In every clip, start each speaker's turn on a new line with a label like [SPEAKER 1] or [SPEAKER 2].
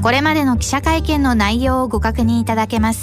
[SPEAKER 1] これまでの記者会見の内容をご確認いただけます。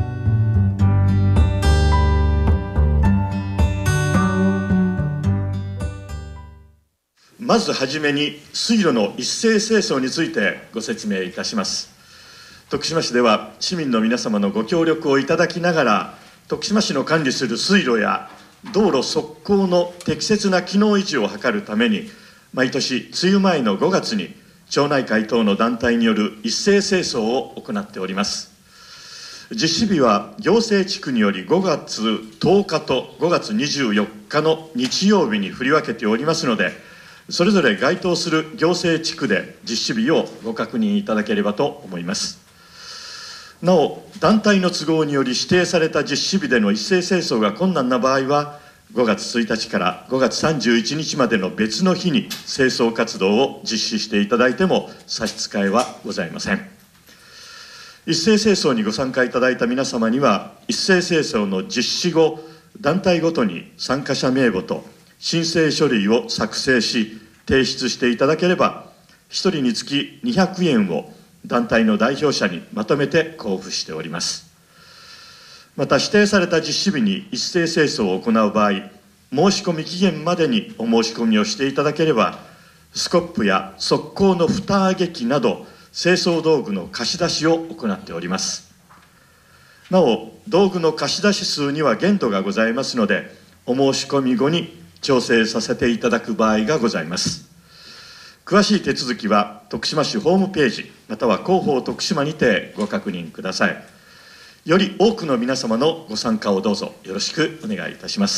[SPEAKER 2] まずはじめに水路の一斉清掃についてご説明いたします。徳島市では市民の皆様のご協力をいただきながら、徳島市の管理する水路や道路側溝の適切な機能維持を図るために、毎年梅雨前の5月に町内会等の団体による一斉清掃を行っております。実施日は行政地区により5月10日と5月24日の日曜日に振り分けておりますので、それぞれ該当する行政地区で実施日をご確認いただければと思います。なお、団体の都合により指定された実施日での一斉清掃が困難な場合は、5月1日から5月31日までの別の日に清掃活動を実施していただいても差し支えはございません。一斉清掃にご参加いただいた皆様には、一斉清掃の実施後、団体ごとに参加者名簿と申請書類を作成し提出していただければ、1人につき200円を団体の代表者にまとめて交付しております。また指定された実施日に一斉清掃を行う場合、申し込み期限までにお申し込みをしていただければ、スコップや側溝の蓋上げ機など清掃道具の貸し出しを行っております。なお、道具の貸し出し数には限度がございますので、お申し込み後に調整させていただく場合がございます。詳しい手続きは徳島市ホームページまたは広報徳島にてご確認ください。より多くの皆様のご参加をどうぞよろしくお願いいたします。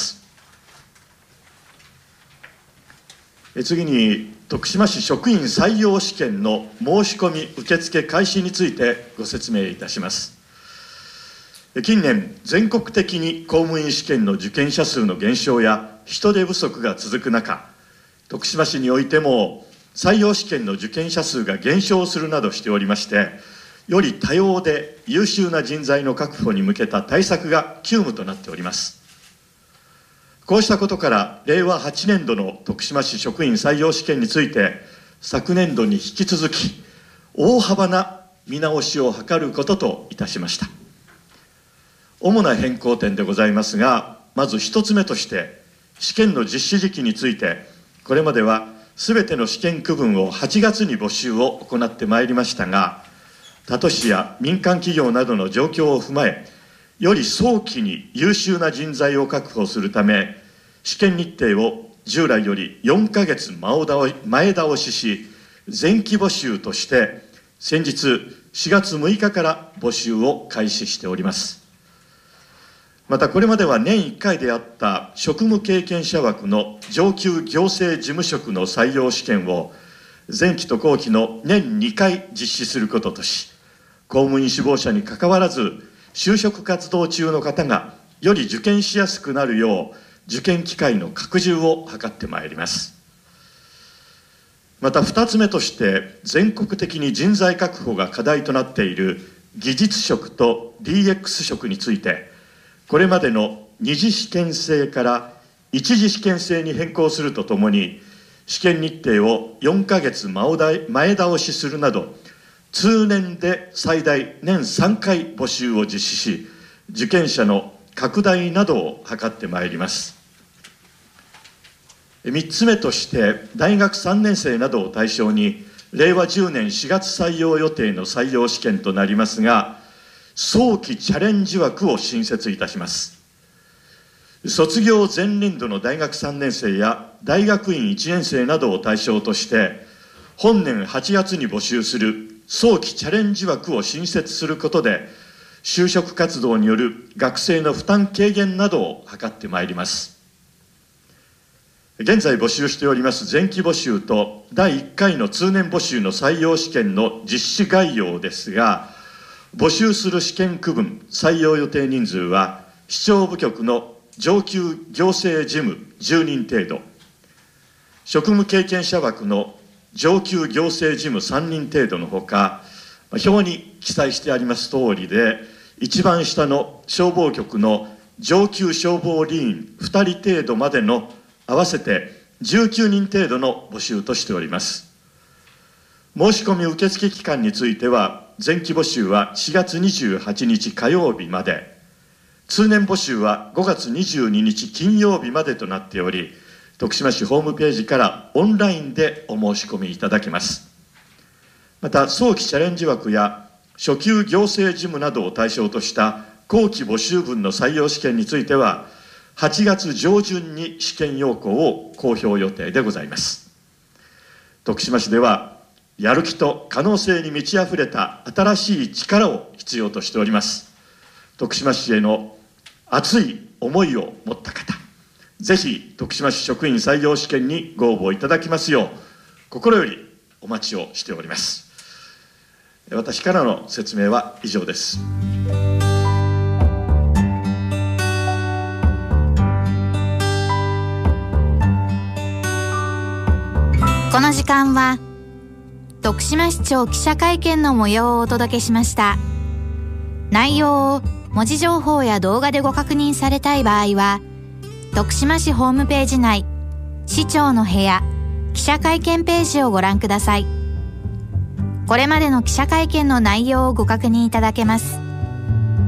[SPEAKER 2] 次に徳島市職員採用試験の申し込み受付開始についてご説明いたします。近年全国的に公務員試験の受験者数の減少や人手不足が続く中、徳島市においても採用試験の受験者数が減少するなどしておりまして、より多様で優秀な人材の確保に向けた対策が急務となっております。こうしたことから令和8年度の徳島市職員採用試験について、昨年度に引き続き大幅な見直しを図ることといたしました。主な変更点でございますが、まず一つ目として試験の実施時期について、これまではすべての試験区分を8月に募集を行ってまいりましたが、他都市や民間企業などの状況を踏まえ、より早期に優秀な人材を確保するため、試験日程を従来より4ヶ月前倒しし、前期募集として先日4月6日から募集を開始しております。またこれまでは年1回であった職務経験者枠の上級行政事務職の採用試験を前期と後期の年2回実施することとし、公務員志望者にかかわらず就職活動中の方がより受験しやすくなるよう受験機会の拡充を図ってまいります。また2つ目として、全国的に人材確保が課題となっている技術職と DX 職について、これまでの二次試験制から一次試験制に変更するとともに、試験日程を4ヶ月前倒しするなど、通年で最大年3回募集を実施し、受験者の拡大などを図ってまいります。3つ目として、大学3年生などを対象に、令和10年4月採用予定の採用試験となりますが、早期チャレンジ枠を新設いたします。卒業前年度の大学3年生や大学院1年生などを対象として、本年8月に募集する早期チャレンジ枠を新設することで、就職活動による学生の負担軽減などを図ってまいります。現在募集しております前期募集と第1回の通年募集の採用試験の実施概要ですが、募集する試験区分採用予定人数は、市長部局の上級行政事務10人程度、職務経験者枠の上級行政事務3人程度のほか、表に記載してあります通りで、一番下の消防局の上級消防理員2人程度までの合わせて19人程度の募集としております。 申し込み受付期間については、前期募集は4月28日火曜日まで、通年募集は5月22日金曜日までとなっており、徳島市ホームページからオンラインでお申し込みいただけます。また、早期チャレンジ枠や初級行政事務などを対象とした後期募集分の採用試験については、8月上旬に試験要項を公表予定でございます。徳島市では、やる気と可能性に満ち溢れた新しい力を必要としております。徳島市への熱い思いを持った方、ぜひ徳島市職員採用試験にご応募いただきますよう、心よりお待ちをしております。私からの説明は以上です。
[SPEAKER 1] この時間は徳島市長記者会見の模様をお届けしました。内容を文字情報や動画でご確認されたい場合は、徳島市ホームページ内、市長の部屋、記者会見ページをご覧ください。これまでの記者会見の内容をご確認いただけます。